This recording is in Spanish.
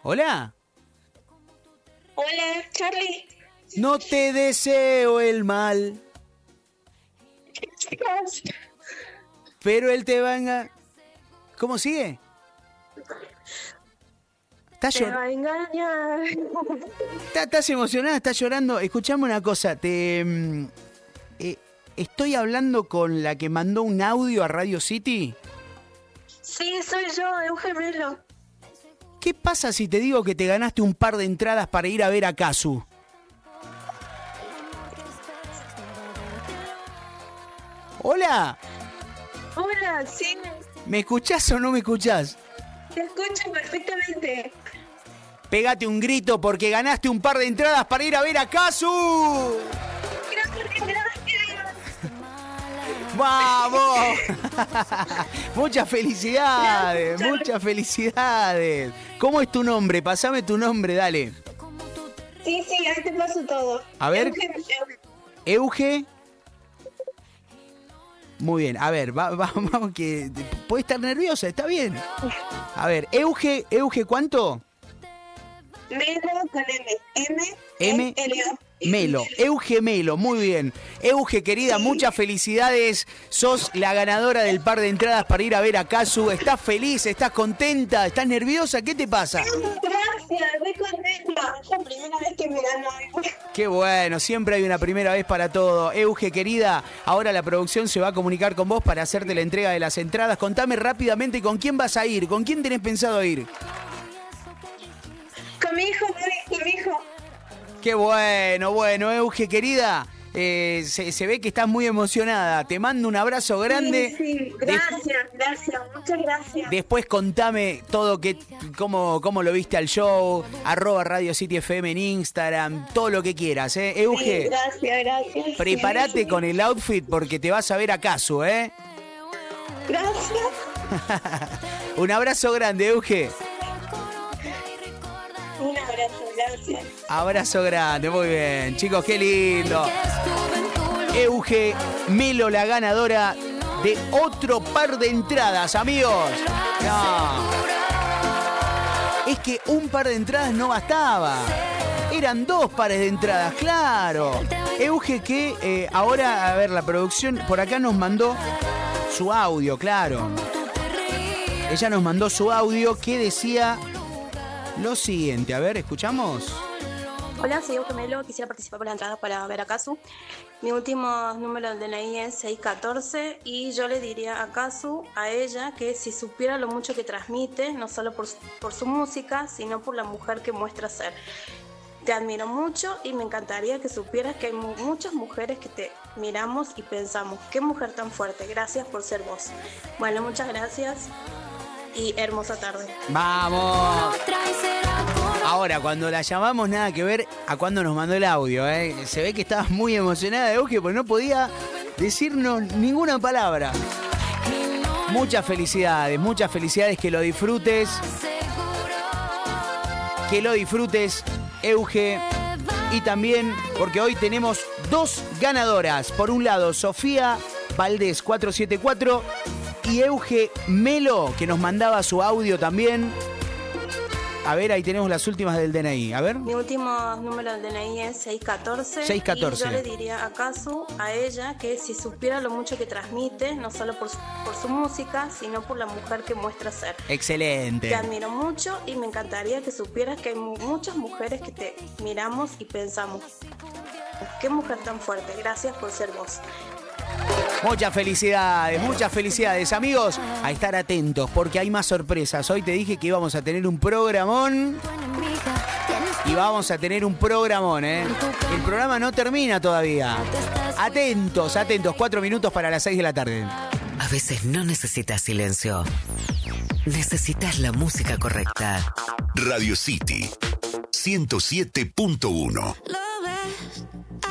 Hola. Hola, Charlie. No te deseo el mal, pero él te venga. ¿Cómo sigue? Te va a engañar. ¿Estás emocionada? ¿Estás llorando? Escuchame una cosa. ¿Estoy hablando con la que mandó un audio a Radio City? Sí, soy yo, Euge Melo. ¿Qué pasa si te digo que te ganaste un par de entradas para ir a ver a Casu? Hola. Hola, sí. ¿Me escuchás o no me escuchás? Te escucho perfectamente. Pégate un grito porque ganaste un par de entradas para ir a ver a Casu. Gracias. ¡Vamos! Muchas felicidades, Gracias. muchas felicidades. ¿Cómo es tu nombre? Pasame tu nombre, dale. Sí, ahí te paso todo. A ver. Euge. Muy bien, a ver, vamos que puede estar nerviosa, está bien. A ver, Euge, ¿cuánto? Melo con M. M. Melo, Euge Melo, muy bien. Euge, querida, muchas felicidades. Sos la ganadora del par de entradas para ir a ver a Casu. ¿Estás feliz? ¿Estás contenta? ¿Estás nerviosa? ¿Qué te pasa? Gracias, muy contenta. Es la primera vez que me gano. Qué bueno, siempre hay una primera vez para todo. Euge, querida, ahora la producción se va a comunicar con vos para hacerte la entrega de las entradas. Contame rápidamente con quién vas a ir, con quién tenés pensado ir. Con mi hijo, con mi hijo. Qué bueno, Euge, querida. Se ve que estás muy emocionada. Te mando un abrazo grande. Sí, gracias, muchas gracias. Después contame todo, cómo lo viste al show, @Radio City FM en Instagram, todo lo que quieras, Euge. Sí, gracias. Prepárate con el outfit porque te vas a ver a Casu, Gracias. Un abrazo grande, Euge. Un abrazo, gracias. Abrazo grande, muy bien. Chicos, qué lindo. Euge Melo, la ganadora de otro par de entradas, amigos. No. Es que un par de entradas no bastaba. Eran 2 pares de entradas, claro. Euge que ahora, a ver, la producción por acá nos mandó su audio, claro. Ella nos mandó su audio que decía lo siguiente. A ver, ¿escuchamos? Hola, soy Euge Melo. Quisiera participar por las entradas para ver a Casu. Mi último número del DNI es 614 y yo le diría a Casu, a ella, que si supiera lo mucho que transmite, no solo por su música, sino por la mujer que muestra ser. Te admiro mucho y me encantaría que supieras que hay muchas mujeres que te miramos y pensamos, qué mujer tan fuerte, gracias por ser vos. Bueno, muchas gracias y hermosa tarde. ¡Vamos! Ahora, cuando la llamamos, nada que ver a cuando nos mandó el audio, Se ve que estabas muy emocionada, Euge, porque no podía decirnos ninguna palabra. Muchas felicidades, que lo disfrutes. Que lo disfrutes, Euge. Y también, porque hoy tenemos 2 ganadoras. Por un lado, Sofía Valdés 474 y Euge Melo, que nos mandaba su audio también. A ver, ahí tenemos las últimas del DNI. A ver. Mi último número del DNI es 614. 614. Y yo le diría a Casu, a ella, que si supiera lo mucho que transmite, no solo por su música, sino por la mujer que muestra ser. Excelente. Te admiro mucho y me encantaría que supieras que hay muchas mujeres que te miramos y pensamos, qué mujer tan fuerte, gracias por ser vos. Muchas felicidades, amigos. A estar atentos porque hay más sorpresas. Hoy te dije que íbamos a tener un programón. Y vamos a tener un programón, El programa no termina todavía. Atentos. 4 minutos para las 6 de la tarde. A veces no necesitas silencio. Necesitas la música correcta. Radio City 107.1.